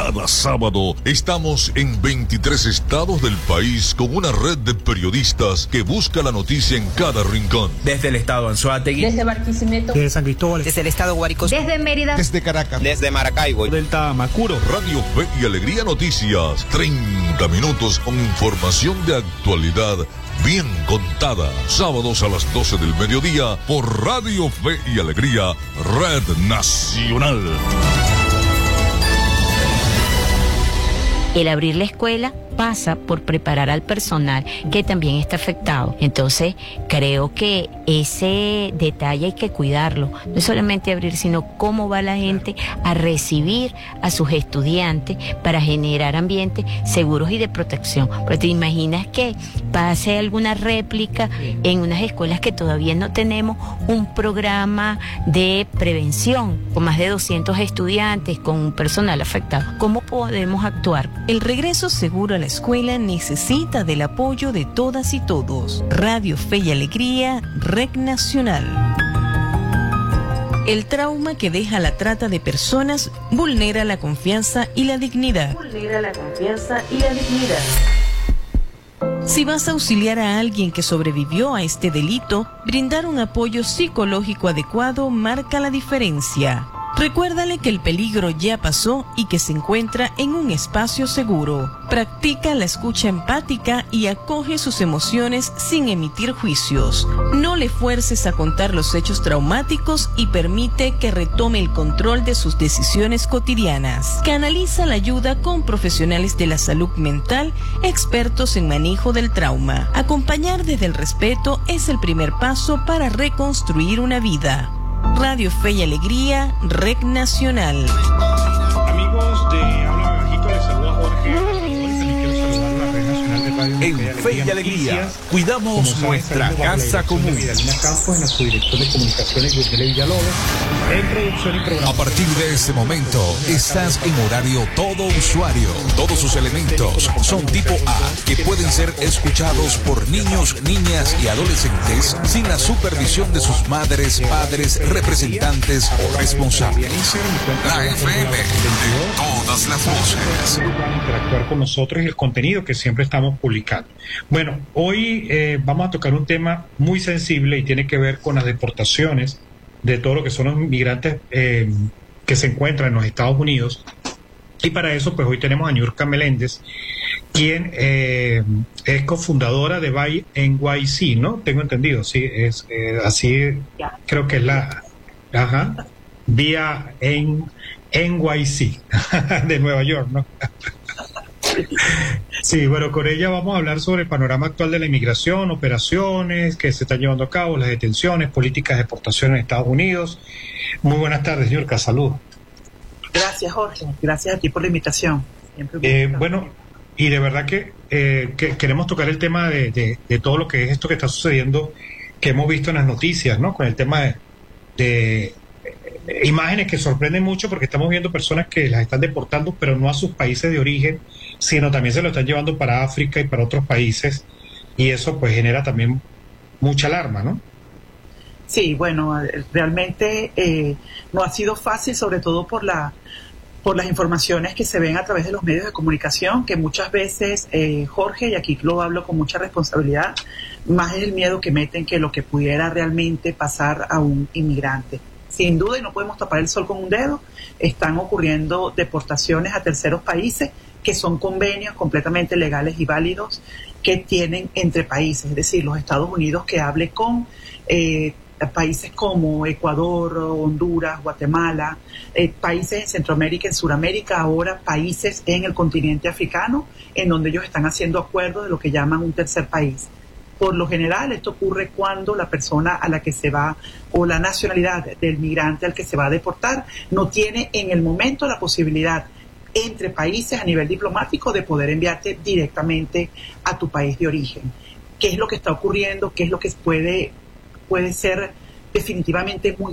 Cada sábado estamos en 23 estados del país con una red de periodistas que busca la noticia en cada rincón. Desde el estado Anzoátegui, desde Barquisimeto, desde San Cristóbal, desde el estado Guárico, desde Mérida, desde Caracas, desde Maracaibo, del Tamacuro. Radio Fe y Alegría Noticias, 30 minutos con información de actualidad bien contada. Sábados a las 12 del mediodía por Radio Fe y Alegría, Red Nacional. El abrir la escuela pasa por preparar al personal que también está afectado. Entonces, creo que ese detalle hay que cuidarlo. No solamente abrir, sino cómo va la gente a recibir a sus estudiantes para generar ambientes seguros y de protección. Porque te imaginas que pase alguna réplica en unas escuelas que todavía no tenemos un programa de prevención con más de 200 estudiantes, con un personal afectado. ¿Cómo podemos actuar? El regreso seguro a la escuela necesita del apoyo de todas y todos. Radio Fe y Alegría, Red Nacional. El trauma que deja la trata de personas vulnera la confianza y la dignidad. Si vas a auxiliar a alguien que sobrevivió a este delito, brindar un apoyo psicológico adecuado marca la diferencia. Recuérdale que el peligro ya pasó y que se encuentra en un espacio seguro. Practica la escucha empática y acoge sus emociones sin emitir juicios. No le fuerces a contar los hechos traumáticos y permite que retome el control de sus decisiones cotidianas. Canaliza la ayuda con profesionales de la salud mental, expertos en manejo del trauma. Acompañar desde el respeto es el primer paso para reconstruir una vida. Radio Fe y Alegría, Red Nacional. Amigos de Habla Bajito, les saluda Jorge. También quiero saludar a la Red Nacional de Radio en Fe y Alegría, cuidamos nuestra casa común. Vidalina Campos, en la subdirección de comunicaciones de Tele Villalobos, en producción y programación. A partir de este momento, estás en horario todo usuario. Todos sus elementos son tipo A, que pueden ser escuchados por niños, niñas y adolescentes sin la supervisión de sus madres, padres, representantes o responsables. La FM de todas las voces. Van a interactuar con nosotros y el contenido que siempre estamos publicando. Bueno, hoy vamos a tocar un tema muy sensible y tiene que ver con las deportaciones de todo lo que son los migrantes que se encuentran en los Estados Unidos. Y para eso, pues hoy tenemos a Niurka Meléndez, quien es cofundadora de Buy NYC, ¿no? Tengo entendido, sí, es así, creo que es la... Ajá, vía en NYC, de Nueva York, ¿no? Sí, bueno, con ella vamos a hablar sobre el panorama actual de la inmigración, operaciones que se están llevando a cabo, las detenciones, políticas de deportación en Estados Unidos. Muy buenas tardes, Niurka, salud. Gracias, Jorge. Gracias a ti por la invitación. Bueno, y de verdad que queremos tocar el tema de todo lo que es esto que está sucediendo, que hemos visto en las noticias, ¿no? Con el tema de imágenes que sorprenden mucho porque estamos viendo personas que las están deportando, pero no a sus países de origen, sino también se lo están llevando para África y para otros países, y eso pues genera también mucha alarma, ¿no? Sí, bueno, realmente no ha sido fácil, sobre todo por las informaciones que se ven a través de los medios de comunicación, que muchas veces, Jorge, y aquí lo hablo con mucha responsabilidad, más es el miedo que meten que lo que pudiera realmente pasar a un inmigrante. Sin duda, y no podemos tapar el sol con un dedo, están ocurriendo deportaciones a terceros países que son convenios completamente legales y válidos que tienen entre países, es decir, los Estados Unidos que hable con países como Ecuador, Honduras, Guatemala, países en Centroamérica, en Sudamérica, ahora países en el continente africano, en donde ellos están haciendo acuerdos de lo que llaman un tercer país. Por lo general, esto ocurre cuando la persona a la que se va, o la nacionalidad del migrante al que se va a deportar, no tiene en el momento la posibilidad entre países a nivel diplomático de poder enviarte directamente a tu país de origen. ¿Qué es lo que está ocurriendo? ¿Qué es lo que puede ser definitivamente muy